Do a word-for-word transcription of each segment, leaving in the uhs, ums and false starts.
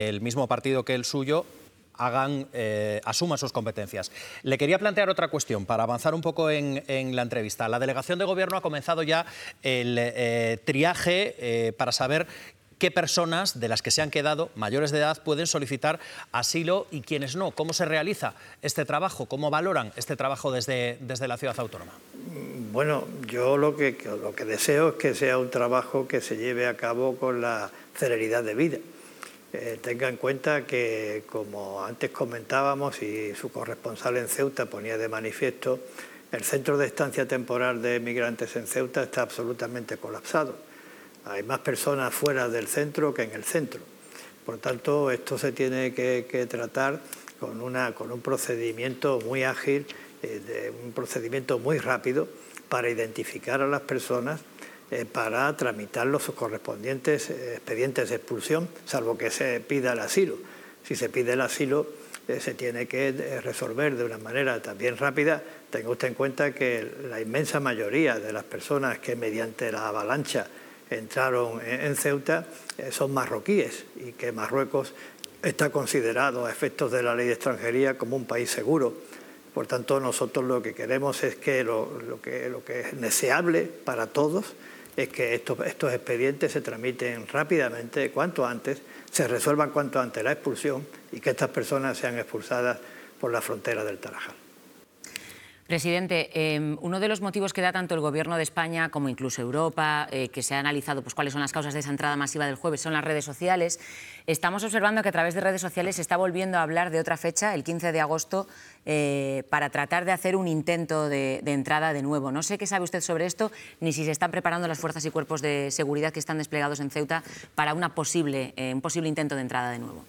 el mismo partido que el suyo hagan, eh, asuman sus competencias. Le quería plantear otra cuestión para avanzar un poco en, en la entrevista. La delegación de gobierno ha comenzado ya el eh, triaje eh, para saber qué personas de las que se han quedado mayores de edad pueden solicitar asilo y quiénes no. ¿Cómo se realiza este trabajo? ¿Cómo valoran este trabajo desde, desde la ciudad autónoma? Bueno, yo lo que, lo que deseo es que sea un trabajo que se lleve a cabo con la celeridad debida. Eh, tenga en cuenta que, como antes comentábamos y su corresponsal en Ceuta ponía de manifiesto, el centro de estancia temporal de migrantes en Ceuta está absolutamente colapsado. Hay más personas fuera del centro que en el centro. Por tanto, esto se tiene que, que tratar con, una, con un procedimiento muy ágil, eh, de un procedimiento muy rápido para identificar a las personas, eh, para tramitar los correspondientes eh, expedientes de expulsión, salvo que se pida el asilo. Si se pide el asilo, eh, se tiene que eh, resolver de una manera también rápida. Tenga usted en cuenta que la inmensa mayoría de las personas que mediante la avalancha entraron en Ceuta eh, son marroquíes y que Marruecos está considerado a efectos de la ley de extranjería como un país seguro. Por tanto, nosotros lo que queremos es que lo, lo, que, lo que es deseable para todos es que estos, estos expedientes se tramiten rápidamente, cuanto antes, se resuelvan cuanto antes la expulsión y que estas personas sean expulsadas por la frontera del Tarajal. Presidente, eh, uno de los motivos que da tanto el Gobierno de España como incluso Europa, eh, que se ha analizado pues, cuáles son las causas de esa entrada masiva del jueves, son las redes sociales. Estamos observando que a través de redes sociales se está volviendo a hablar de otra fecha, el quince de agosto, eh, para tratar de hacer un intento de, de entrada de nuevo. No sé qué sabe usted sobre esto, ni si se están preparando las fuerzas y cuerpos de seguridad que están desplegados en Ceuta para una posible, eh, un posible intento de entrada de nuevo.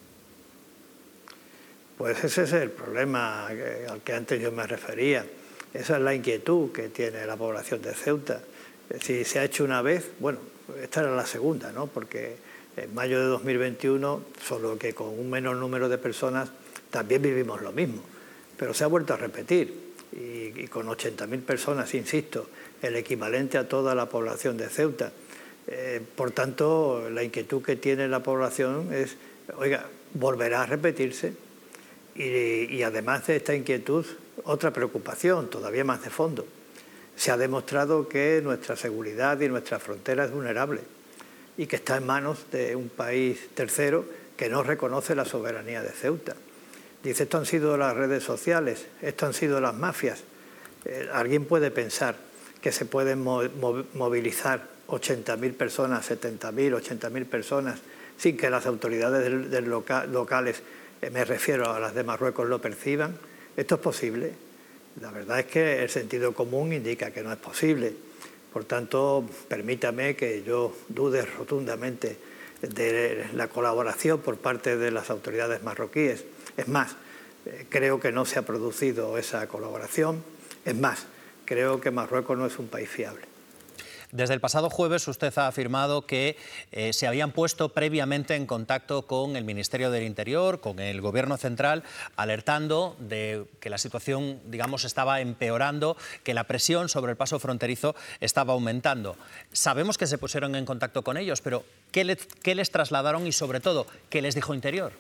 Pues ese es el problema al que antes yo me refería. Esa es la inquietud que tiene la población de Ceuta. Si se ha hecho una vez, bueno, esta era la segunda, ¿no? Porque en mayo de dos mil veintiuno, solo que con un menor número de personas, también vivimos lo mismo. Pero se ha vuelto a repetir y, y con ochenta mil personas, insisto, el equivalente a toda la población de Ceuta. Eh, por tanto, la inquietud que tiene la población es, oiga, ¿volverá a repetirse? Y, y además de esta inquietud, otra preocupación, todavía más de fondo. Se ha demostrado que nuestra seguridad y nuestra frontera es vulnerable y que está en manos de un país tercero que no reconoce la soberanía de Ceuta. Dice, esto han sido las redes sociales, esto han sido las mafias. Eh, ¿Alguien puede pensar que se pueden mo movilizar ochenta mil personas, setenta mil, ochenta mil personas sin que las autoridades del, del loca locales, eh, me refiero a las de Marruecos, lo perciban? ¿Esto es posible? La verdad es que el sentido común indica que no es posible. Por tanto, permítame que yo dude rotundamente de la colaboración por parte de las autoridades marroquíes. Es más, eh, creo que no se ha producido esa colaboración. Es más, creo que Marruecos no es un país fiable. Desde el pasado jueves usted ha afirmado que eh, se habían puesto previamente en contacto con el Ministerio del Interior, con el Gobierno central, alertando de que la situación, digamos, estaba empeorando, que la presión sobre el paso fronterizo estaba aumentando. Sabemos que se pusieron en contacto con ellos, pero ¿qué, le, qué les trasladaron y, sobre todo, qué les dijo Interior?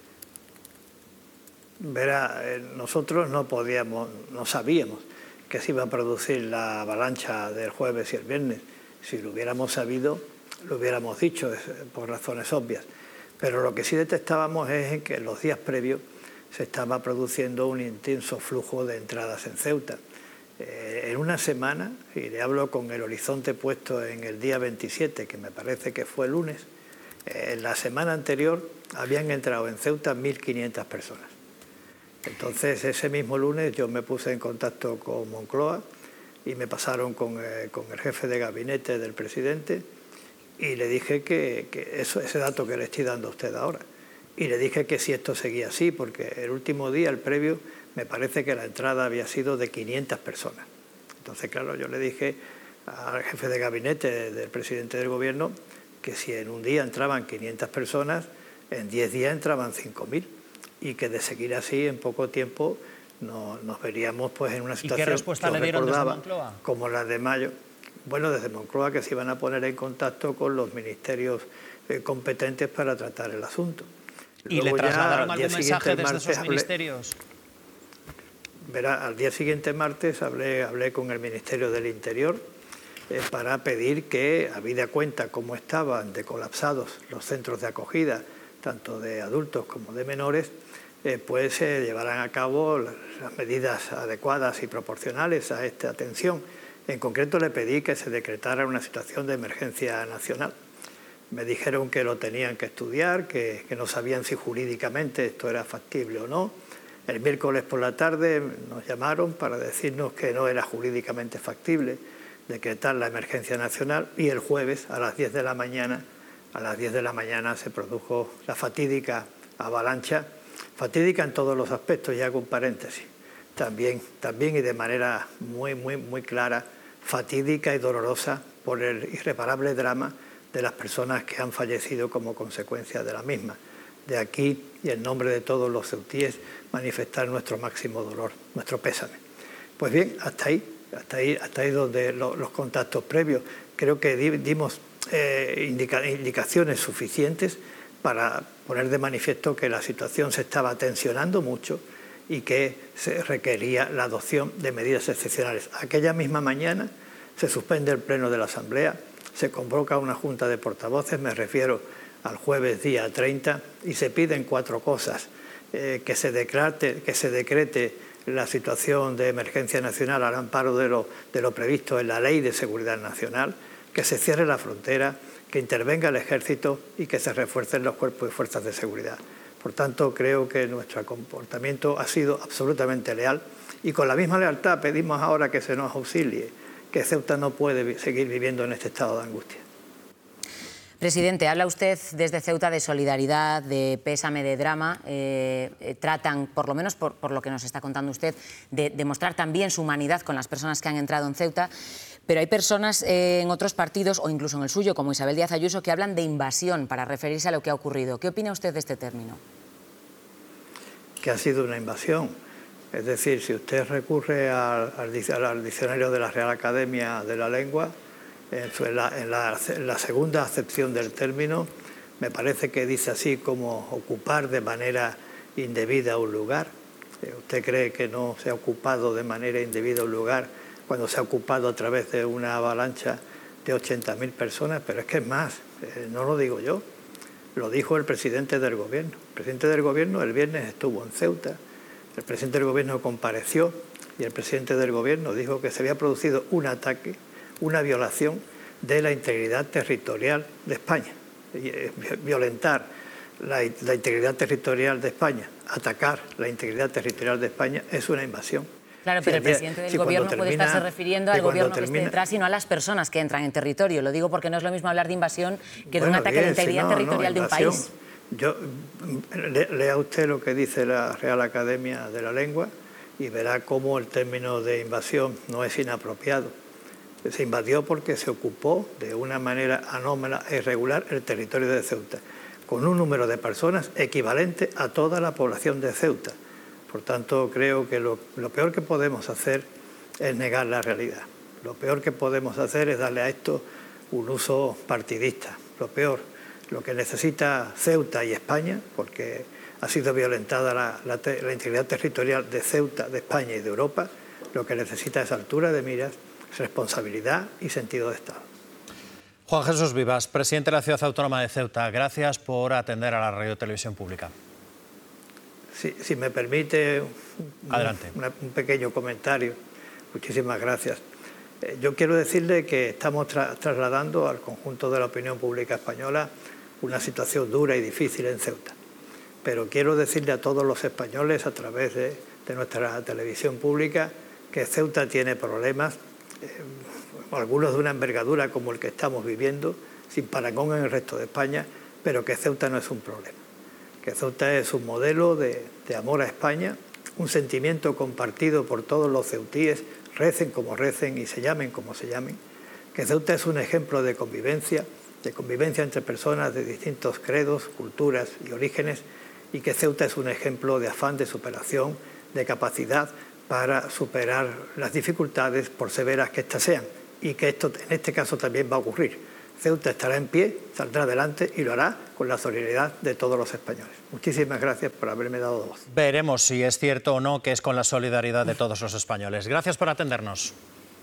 Verá, eh, nosotros no podíamos, no sabíamos que se iba a producir la avalancha del jueves y el viernes. Si lo hubiéramos sabido, lo hubiéramos dicho, por razones obvias. Pero lo que sí detectábamos es que en los días previos se estaba produciendo un intenso flujo de entradas en Ceuta. Eh, en una semana, y le hablo con el horizonte puesto en el día veintisiete, que me parece que fue el lunes, eh, en la semana anterior habían entrado en Ceuta mil quinientas personas. Entonces, ese mismo lunes yo me puse en contacto con Moncloa, y me pasaron con, eh, con el jefe de gabinete del presidente y le dije que, que eso, ese dato que le estoy dando a usted ahora. Y le dije que si esto seguía así, porque el último día, el previo, me parece que la entrada había sido de quinientas personas. Entonces, claro, yo le dije al jefe de gabinete del presidente del gobierno que si en un día entraban quinientas personas, en diez días entraban cinco mil y que de seguir así en poco tiempo No, nos veríamos pues en una situación. ¿Y qué respuesta le dieron desde Moncloa? Como la de mayo. Bueno, desde Moncloa que se iban a poner en contacto con los ministerios eh, competentes para tratar el asunto. ¿Y Luego le ya, trasladaron al algún día mensaje siguiente, desde martes, esos hablé- ministerios? Verá, al día siguiente, martes, hablé, hablé con el Ministerio del Interior eh, para pedir que, habida cuenta cómo estaban de colapsados los centros de acogida, tanto de adultos como de menores, eh, pues se eh, llevaran a cabo las medidas adecuadas y proporcionales a esta atención. En concreto, le pedí que se decretara una situación de emergencia nacional. Me dijeron que lo tenían que estudiar, que, que no sabían si jurídicamente esto era factible o no. El miércoles por la tarde nos llamaron para decirnos que no era jurídicamente factible decretar la emergencia nacional, y el jueves a las diez de la mañana, a las diez de la mañana se produjo la fatídica avalancha, fatídica en todos los aspectos, y hago un paréntesis, también, también y de manera muy, muy, muy clara, fatídica y dolorosa por el irreparable drama de las personas que han fallecido como consecuencia de la misma. De aquí, y en nombre de todos los ceutíes, manifestar nuestro máximo dolor, nuestro pésame. Pues bien, hasta ahí, hasta ahí, hasta ahí donde lo, los contactos previos. Creo que di, dimos eh, indica, indicaciones suficientes para poner de manifiesto que la situación se estaba tensionando mucho y que se requería la adopción de medidas excepcionales. Aquella misma mañana se suspende el pleno de la Asamblea, se convoca una junta de portavoces, me refiero al jueves día treinta, y se piden cuatro cosas: eh, que, se decrete, que se decrete la situación de emergencia nacional al amparo de lo, de lo previsto en la Ley de Seguridad Nacional, que se cierre la frontera, que intervenga el Ejército y que se refuercen los cuerpos y fuerzas de seguridad. Por tanto, creo que nuestro comportamiento ha sido absolutamente leal, y con la misma lealtad pedimos ahora que se nos auxilie, que Ceuta no puede seguir viviendo en este estado de angustia. Presidente, habla usted desde Ceuta de solidaridad, de pésame, de drama. Eh, eh, tratan, por lo menos por, por lo que nos está contando usted, de demostrar también su humanidad con las personas que han entrado en Ceuta. Pero hay personas eh, en otros partidos, o incluso en el suyo, como Isabel Díaz Ayuso, que hablan de invasión para referirse a lo que ha ocurrido. ¿Qué opina usted de este término? Que ha sido una invasión. Es decir, si usted recurre al, al, al diccionario de la Real Academia de la Lengua, en la, en, la, en la segunda acepción del término, me parece que dice así como ocupar de manera indebida un lugar. ¿Usted cree que no se ha ocupado de manera indebida un lugar cuando se ha ocupado a través de una avalancha de ochenta mil personas? Pero es que es más, eh, no lo digo yo, lo dijo el presidente del Gobierno. El presidente del Gobierno el viernes estuvo en Ceuta, el presidente del Gobierno compareció, y el presidente del Gobierno dijo que se había producido un ataque, una violación de la integridad territorial de España. Violentar la, la integridad territorial de España, atacar la integridad territorial de España, es una invasión. Claro, pero el presidente del Gobierno puede estarse refiriendo al Gobierno que esté detrás, sino a las personas que entran en territorio. Lo digo porque no es lo mismo hablar de invasión que de un ataque a la integridad territorial de un país. Yo, lea usted lo que dice la Real Academia de la Lengua y verá cómo el término de invasión no es inapropiado. Se invadió porque se ocupó de una manera anómala e irregular el territorio de Ceuta, con un número de personas equivalente a toda la población de Ceuta. Por tanto, creo que lo, lo peor que podemos hacer es negar la realidad. Lo peor que podemos hacer es darle a esto un uso partidista. Lo peor, lo que necesita Ceuta y España, porque ha sido violentada la, la, la integridad territorial de Ceuta, de España y de Europa, lo que necesita es altura de miras, responsabilidad y sentido de Estado. Juan Jesús Vivas, presidente de la Ciudad Autónoma de Ceuta, gracias por atender a la Radio Televisión Pública. Si, si me permite un, Adelante. Una, un pequeño comentario, muchísimas gracias. Eh, yo quiero decirle que estamos tra trasladando al conjunto de la opinión pública española una situación dura y difícil en Ceuta. Pero quiero decirle a todos los españoles a través de, de nuestra televisión pública que Ceuta tiene problemas, eh, algunos de una envergadura como el que estamos viviendo, sin parangón en el resto de España, pero que Ceuta no es un problema. Que Ceuta es un modelo de, de amor a España, un sentimiento compartido por todos los ceutíes, recen como recen y se llamen como se llamen. Que Ceuta es un ejemplo de convivencia, de convivencia entre personas de distintos credos, culturas y orígenes, y que Ceuta es un ejemplo de afán de superación, de capacidad para superar las dificultades, por severas que éstas sean, y que esto en este caso también va a ocurrir. Ceuta estará en pie, saldrá adelante y lo hará con la solidaridad de todos los españoles. Muchísimas gracias por haberme dado voz. Veremos si es cierto o no que es con la solidaridad de todos los españoles. Gracias por atendernos.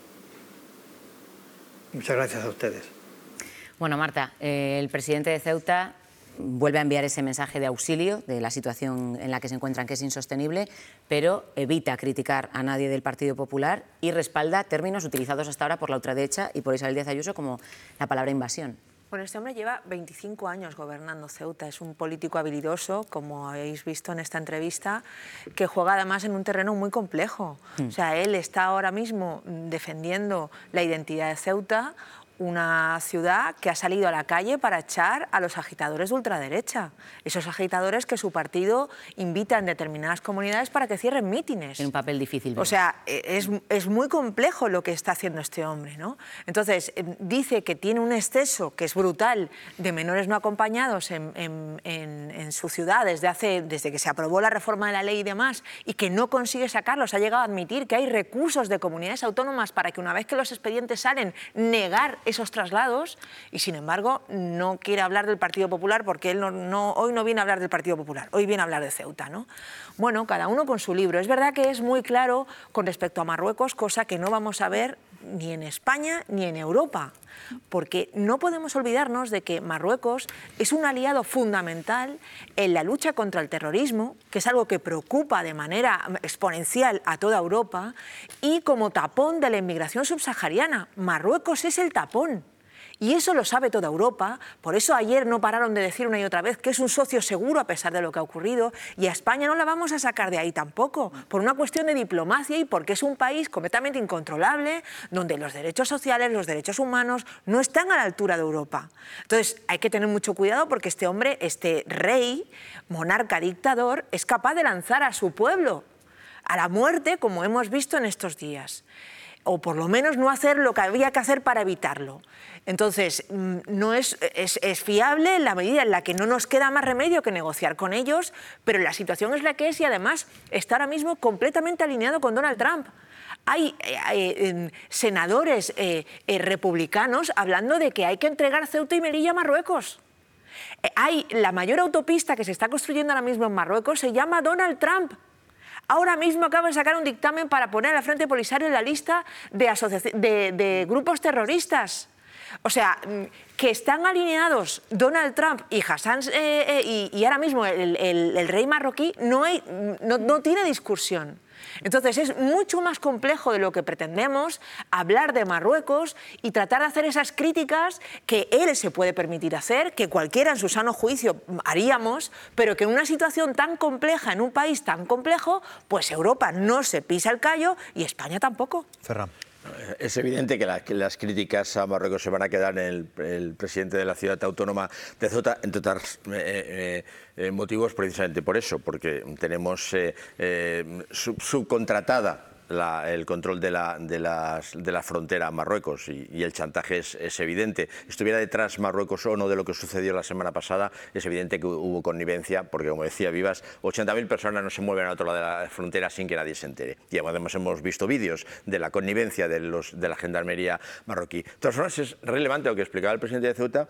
Muchas gracias a ustedes. Bueno, Marta, eh, el presidente de Ceuta vuelve a enviar ese mensaje de auxilio de la situación en la que se encuentran, que es insostenible, pero evita criticar a nadie del Partido Popular y respalda términos utilizados hasta ahora por la ultraderecha y por Isabel Díaz Ayuso como la palabra invasión. Bueno, este hombre lleva veinticinco años gobernando Ceuta, es un político habilidoso, como habéis visto en esta entrevista, que juega además en un terreno muy complejo. Mm. O sea, él está ahora mismo defendiendo la identidad de Ceuta, una ciudad que ha salido a la calle para echar a los agitadores de ultraderecha. Esos agitadores que su partido invita en determinadas comunidades para que cierren mítines. Tiene un papel difícil. ¿Verdad? O sea, es, es muy complejo lo que está haciendo este hombre, ¿no? Entonces, dice que tiene un exceso, que es brutal, de menores no acompañados en, en, en, en su ciudad desde, hace, desde que se aprobó la reforma de la ley y demás, y que no consigue sacarlos. Ha llegado a admitir que hay recursos de comunidades autónomas para que una vez que los expedientes salen, negar esos traslados, y sin embargo no quiere hablar del Partido Popular porque él no, no, hoy no viene a hablar del Partido Popular, hoy viene a hablar de Ceuta, ¿no? Bueno, cada uno con su libro. Es verdad que es muy claro con respecto a Marruecos, cosa que no vamos a ver ni en España ni en Europa, porque no podemos olvidarnos de que Marruecos es un aliado fundamental en la lucha contra el terrorismo, que es algo que preocupa de manera exponencial a toda Europa, y como tapón de la inmigración subsahariana. Marruecos es el tapón. Y eso lo sabe toda Europa, por eso ayer no pararon de decir una y otra vez que es un socio seguro a pesar de lo que ha ocurrido, y a España no la vamos a sacar de ahí tampoco, por una cuestión de diplomacia y porque es un país completamente incontrolable, donde los derechos sociales, los derechos humanos no están a la altura de Europa. Entonces hay que tener mucho cuidado porque este hombre, este rey, monarca dictador, es capaz de lanzar a su pueblo a la muerte, como hemos visto en estos días, o por lo menos no hacer lo que había que hacer para evitarlo. Entonces, no es, es, es fiable en la medida en la que no nos queda más remedio que negociar con ellos, pero la situación es la que es y además está ahora mismo completamente alineado con Donald Trump. Hay eh, eh, senadores eh, eh, republicanos hablando de que hay que entregar Ceuta y Melilla a Marruecos. Eh, hay la mayor autopista que se está construyendo ahora mismo en Marruecos, se llama Donald Trump. Ahora mismo acaba de sacar un dictamen para poner al Frente Polisario en la lista de, de, de grupos terroristas. O sea, que están alineados Donald Trump y Hassan eh, eh, y, y ahora mismo el, el, el rey marroquí, no, hay, no, no tiene discusión. Entonces es mucho más complejo de lo que pretendemos hablar de Marruecos y tratar de hacer esas críticas que él se puede permitir hacer, que cualquiera en su sano juicio haríamos, pero que en una situación tan compleja, en un país tan complejo, pues Europa no se pisa el callo y España tampoco. Ferran. Es evidente que, la, que las críticas a Marruecos se van a quedar en el, el presidente de la ciudad autónoma de Ceuta, entre otros eh, eh, motivos precisamente por eso, porque tenemos eh, eh, sub, subcontratada La, el control de la, de, las, de la frontera a Marruecos y, y el chantaje es, es evidente. Estuviera detrás Marruecos o no de lo que sucedió la semana pasada, es evidente que hubo connivencia, porque como decía Vivas, ochenta mil personas no se mueven a otro lado de la frontera sin que nadie se entere. Y además hemos visto vídeos de la connivencia de, los, de la gendarmería marroquí. De todas formas, es relevante lo que explicaba el presidente de Ceuta,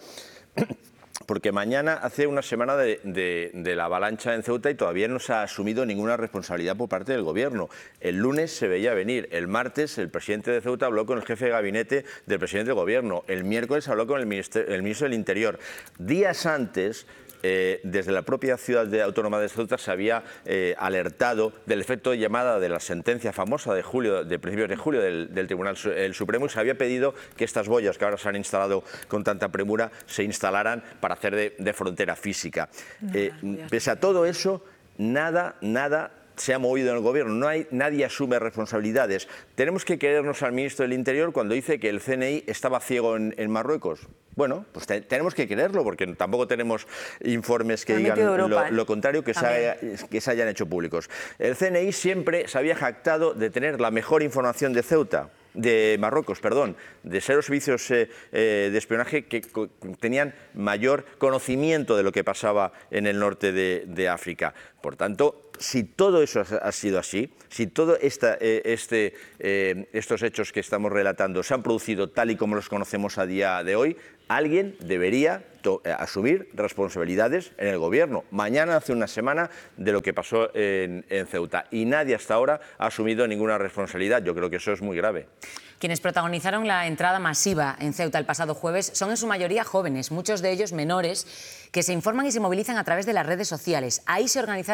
porque mañana hace una semana de, de, de la avalancha en Ceuta y todavía no se ha asumido ninguna responsabilidad por parte del gobierno. El lunes se veía venir, el martes el presidente de Ceuta habló con el jefe de gabinete del presidente del gobierno, el miércoles habló con el ministro, el ministro del Interior. Días antes, Eh, desde la propia ciudad de autónoma de Ceuta se había eh, alertado del efecto de llamada de la sentencia famosa de julio, de principios de julio del, del Tribunal el Supremo, y se había pedido que estas boyas que ahora se han instalado con tanta premura se instalaran para hacer de, de frontera física. Eh, pese a todo eso, nada, nada se ha movido en el gobierno, no hay, nadie asume responsabilidades. Tenemos que creernos al ministro del Interior cuando dice que el C N I estaba ciego en, en Marruecos. Bueno, pues te, tenemos que creerlo porque tampoco tenemos informes que digan Europa, lo, lo contrario, que se, haya, que se hayan hecho públicos. El C N I siempre se había jactado de tener la mejor información de Ceuta, de Marruecos, perdón, de ser los servicios eh, eh, de espionaje que tenían mayor conocimiento de lo que pasaba en el norte de, de África. Por tanto, si todo eso ha sido así, si todos eh, este, eh, estos hechos que estamos relatando se han producido tal y como los conocemos a día de hoy, alguien debería asumir responsabilidades en el gobierno. Mañana hace una semana de lo que pasó en, en Ceuta y nadie hasta ahora ha asumido ninguna responsabilidad. Yo creo que eso es muy grave. Quienes protagonizaron la entrada masiva en Ceuta el pasado jueves son en su mayoría jóvenes, muchos de ellos menores, que se informan y se movilizan a través de las redes sociales. Ahí se organizaron